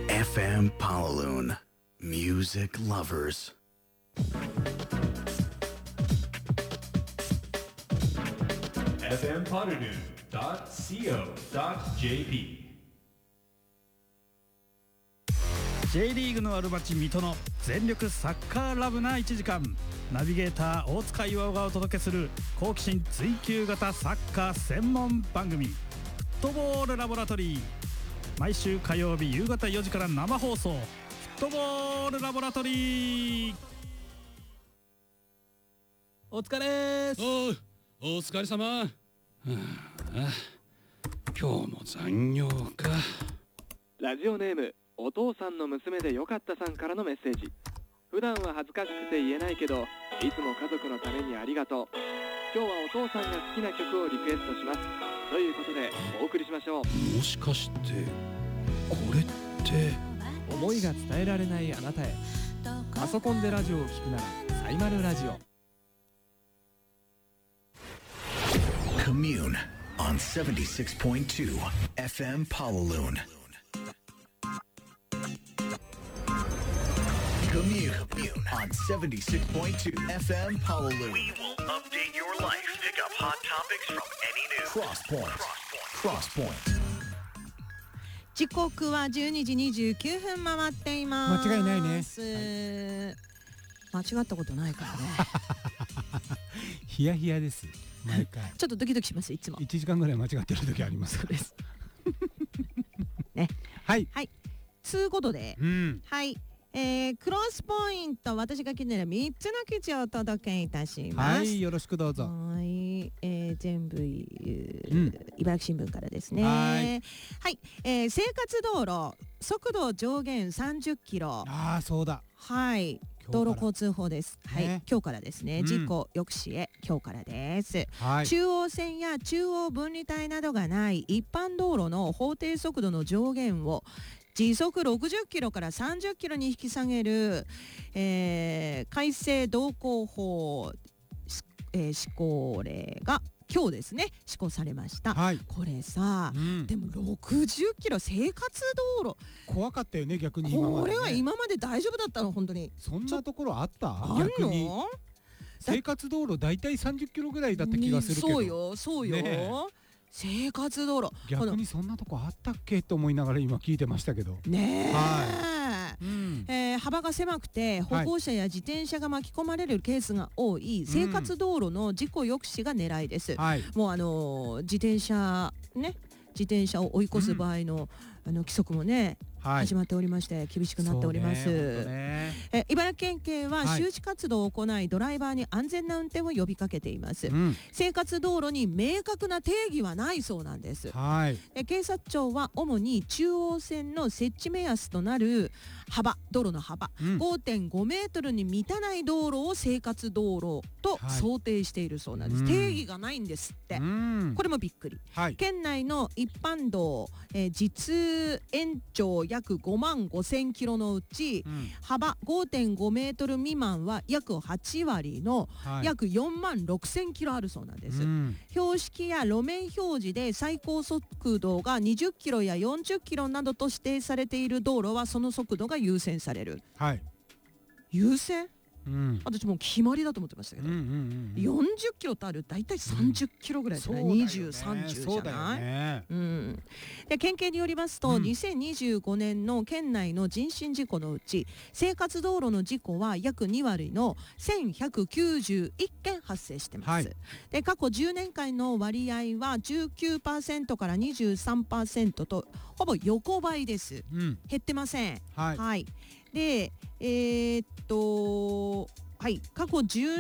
FM Pawaloon. Music lovers. fmpawaloon.co.jp J リーグのある街水戸の全力サッカーラブな1時間、ナビゲーター大塚岩尾がお届けする好奇心追求型サッカー専門番組、フットボールラボラトリー。毎週火曜日夕方4時から生放送、フットボールラボラトリー。お疲れーす。 お疲れ様。今日も残業か。 ラジオネームお父さんの娘でよかったさんからのメッセージ。普段は恥ずかしくて言えないけど、いつも家族のためにありがとう。今日はお父さんが好きな曲をリクエストします。ということでお送りしましょう。 もしかしてこれって思いが伝えられないあなたへ。パソコンでラジオを聞くならサイマルラジオ。 Commune on 76.2 FM Pawaloon. Commune on 76.2 FM Pawaloon. We will update your life. Pick up hot topics from any news. Crosspoint. 時刻は12時29分回っています。 間違いないね。 間違ったことないからね。 ヒヤヒヤです毎回。 ちょっとドキドキしますいつも。 1時間ぐらい間違ってる時あります。 そうですね。 はいはいつうことで、はい、クロスポイント、私が気になる3つの記事をお届けいたします。 はい、よろしくどうぞ。 はい、全部、茨城新聞からですね。 はい、 生活道路速度上限30キロ。 ああそうだ。 はい、道路交通法です。はい、今日からですね。事故抑止へ今日からです。 はい、 中央線や中央分離帯などがない一般道路の法定速度の上限を時速60キロから30キロに引き下げる、改正道交法、施行令が今日ですね施行されました。 はい、 これさ、でも60キロ生活道路怖かったよね逆に今までね。 これは今まで大丈夫だったの本当に。 そんなところあった？ あん逆にの？ 生活道路だいたい30キロぐらいだった気がするけど。 そうよそうよ、ね、生活道路逆にそんなとこあったっけと思いながら今聞いてましたけどねえ、 はい、 幅が狭くて歩行者や自転車が巻き込まれるケースが多い生活道路の事故抑止が狙いです。もう自転車を追い越す場合の、規則もね、始まっておりまして厳しくなっております。茨城県警は周知活動を行い、ドライバーに安全な運転を呼びかけています。生活道路に明確な定義はないそうなんです。警察庁は主に中央線の設置目安となる道路の幅、5.5 メートルに満たない道路を生活道路と想定しているそうなんです。定義がないんですって。これもびっくり。県内の一般道、実延長約5万5000キロのうち、幅 5.5 メートル未満は約8割の約4万6000キロあるそうなんです。標識や路面表示で最高速度が20キロや40キロなどと指定されている道路はその速度が優先される。優先？私もう決まりだと思ってましたけど、40キロとある大体30キロぐらいじゃない、20、30じゃない。で県警によりますと、2025年の県内の人身事故のうち生活道路の事故は約2割の1191件発生してます。で過去10年間の割合は 19% から 23% とほぼ横ばいです。減ってません。で過去10